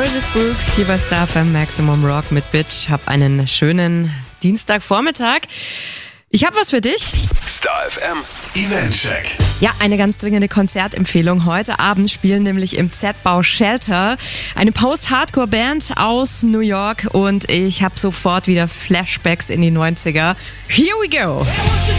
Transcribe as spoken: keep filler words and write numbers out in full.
Gorgeous Brooks hier bei Star F M Maximum Rock mit Bitch. Hab einen schönen Dienstagvormittag. Ich habe was für dich. Star F M Eventcheck. Ja, eine ganz dringende Konzertempfehlung. Heute Abend spielen nämlich im Z-Bau Shelter eine Post-Hardcore-Band aus New York und ich habe sofort wieder Flashbacks in die neunziger. Here we go!